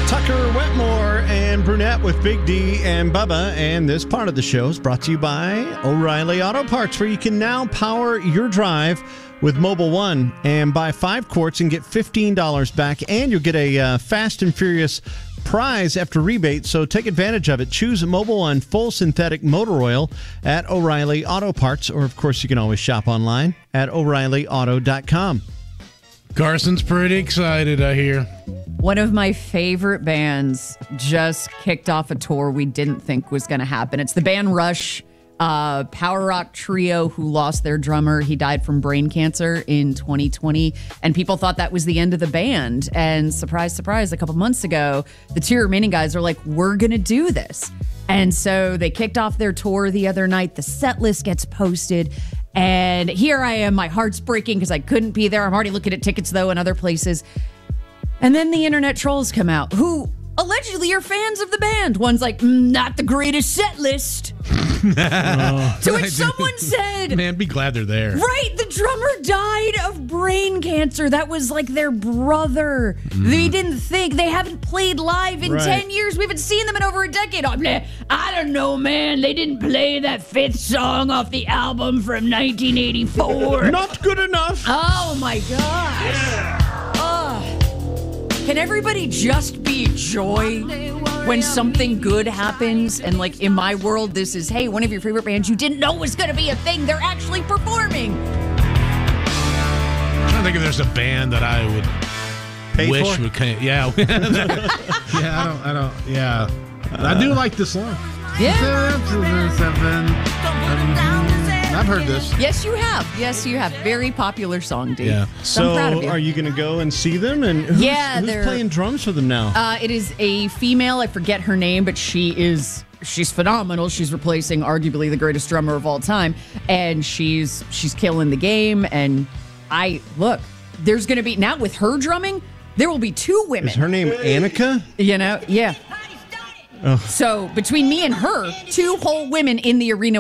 Tucker Wetmore and Brunette with Big D and Bubba. And this part of the show is brought to you by O'Reilly Auto Parts, where you can now power your drive with Mobile One and buy 5 quarts and get $15 back. And you'll get a Fast and Furious prize after rebate, so take advantage of it. Choose Mobile One full synthetic motor oil at O'Reilly Auto Parts, or of course you can always shop online at O'ReillyAuto.com. Carson's pretty excited, I hear. One of my favorite bands just kicked off a tour we didn't think was going to happen. It's the band Rush, power rock trio who lost their drummer. He died from brain cancer in 2020, and people thought that was the end of the band. And surprise, surprise, a couple months ago, the 2 remaining guys are like, we're going to do this. And so they kicked off their tour the other night. The set list gets posted. And here I am, my heart's breaking because I couldn't be there. I'm already looking at tickets, though, in other places. And then the internet trolls come out, who allegedly are fans of the band. One's like, not the greatest set list. To which someone said, man, be glad they're there. Right, the drummer died of brain cancer. That was like their brother. They didn't think, they haven't played live in 10 years. We haven't seen them in over a decade. I don't know, man. They didn't play that 5th song off the album from 1984. Not good enough. Oh my gosh. Yeah. Can everybody just be joy when something good happens? And like in my world, this is, hey, one of your favorite bands you didn't know was going to be a thing. They're actually performing. I'm trying to think if there's a band that I would wish would come. Yeah. I do like this song. Yeah. I've heard this. Yes, you have. Yes, you have. Very popular song, dude. Yeah. So I'm proud of you. Are you going to go and see them? And who's playing drums for them now? It is a female. I forget her name, but she's phenomenal. She's replacing arguably the greatest drummer of all time, and she's killing the game. And there's going to be, now with her drumming, there will be 2 women. Is her name Annika? You know, yeah. So between me and her, 2 whole women in the arena